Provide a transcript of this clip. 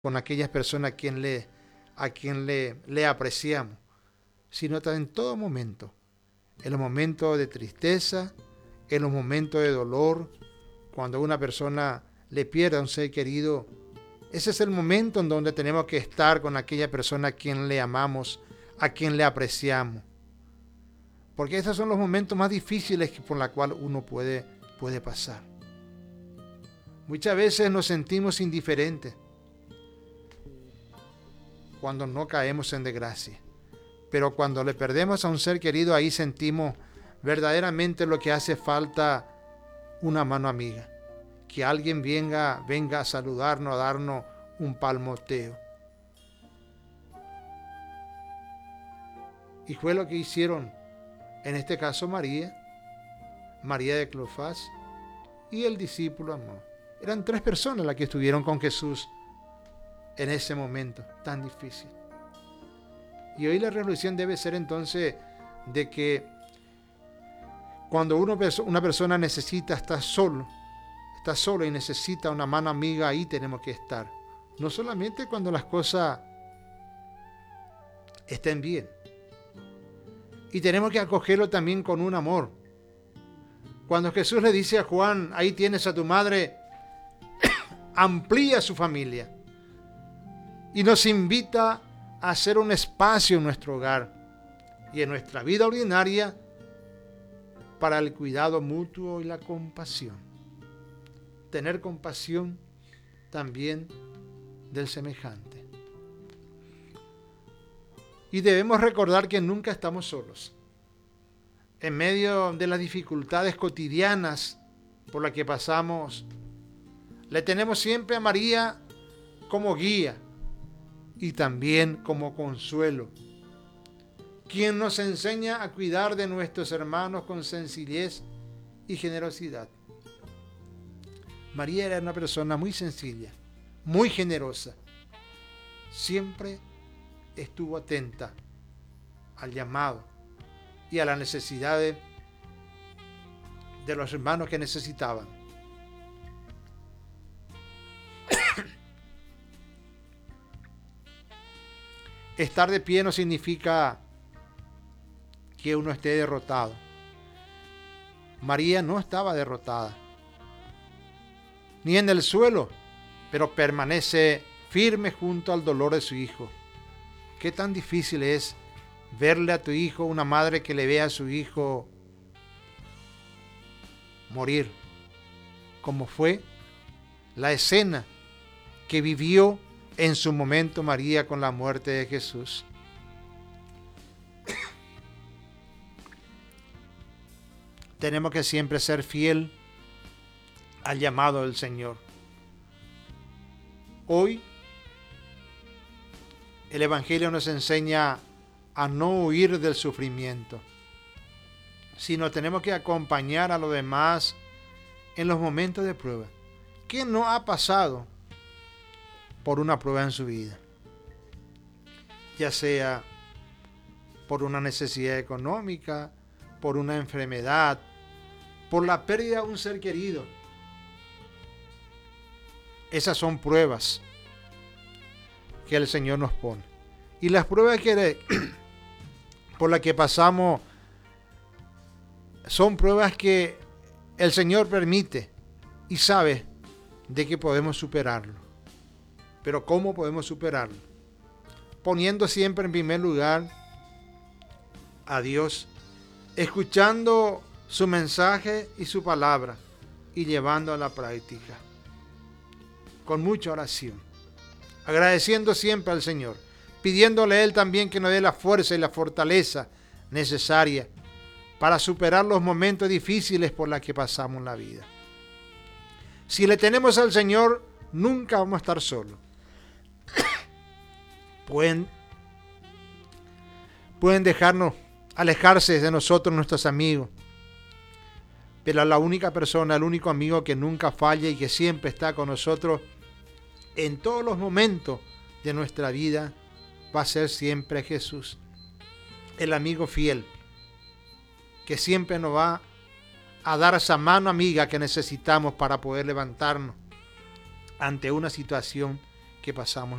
con aquellas personas a quien le apreciamos, sino también en todo momento, en los momentos de tristeza, en los momentos de dolor, cuando una persona le pierde a un ser querido. Ese es el momento en donde tenemos que estar con aquella persona a quien le amamos, a quien le apreciamos. Porque esos son los momentos más difíciles por los cuales uno puede pasar. Muchas veces nos sentimos indiferentes cuando no caemos en desgracia. Pero cuando le perdemos a un ser querido, ahí sentimos verdaderamente lo que hace falta, una mano amiga. Que alguien venga a saludarnos, a darnos un palmoteo. Y fue lo que hicieron, en este caso María de Cleofás y el discípulo Amós. Eran 3 personas las que estuvieron con Jesús en ese momento tan difícil. Y hoy la reflexión debe ser entonces de que cuando una persona necesita, está solo y necesita una mano amiga, ahí tenemos que estar. No solamente cuando las cosas estén bien. Y tenemos que acogerlo también con un amor. Cuando Jesús le dice a Juan, ahí tienes a tu madre, amplía su familia. Y nos invita a hacer un espacio en nuestro hogar y en nuestra vida ordinaria para el cuidado mutuo y la compasión. Tener compasión también del semejante. Y debemos recordar que nunca estamos solos. En medio de las dificultades cotidianas por las que pasamos, le tenemos siempre a María como guía y también como consuelo, quien nos enseña a cuidar de nuestros hermanos con sencillez y generosidad. María era una persona muy sencilla, muy generosa. Siempre estuvo atenta al llamado y a las necesidades de los hermanos que necesitaban. Estar de pie no significa que uno esté derrotado. María no estaba derrotada, ni en el suelo, pero permanece firme junto al dolor de su hijo. Qué tan difícil es verle a tu hijo, una madre que le ve a su hijo morir, como fue la escena que vivió en su momento María con la muerte de Jesús. Tenemos que siempre ser fiel al llamado del Señor. Hoy el Evangelio nos enseña a no huir del sufrimiento, sino tenemos que acompañar a los demás en los momentos de prueba. ¿Quién no ha pasado por una prueba en su vida? Ya sea por una necesidad económica, por una enfermedad, por la pérdida de un ser querido. Esas son pruebas que el Señor nos pone. Y las pruebas por las que pasamos son pruebas que el Señor permite y sabe de que podemos superarlo. Pero ¿cómo podemos superarlo? Poniendo siempre en primer lugar a Dios, escuchando su mensaje y su palabra y llevando a la práctica. Con mucha oración, agradeciendo siempre al Señor, pidiéndole a Él también que nos dé la fuerza y la fortaleza necesaria para superar los momentos difíciles por los que pasamos en la vida. Si le tenemos al Señor, nunca vamos a estar solos. Pueden dejarnos, alejarse de nosotros nuestros amigos, pero la única persona, el único amigo que nunca falla y que siempre está con nosotros en todos los momentos de nuestra vida va a ser siempre Jesús, el amigo fiel, que siempre nos va a dar esa mano amiga que necesitamos para poder levantarnos ante una situación que pasamos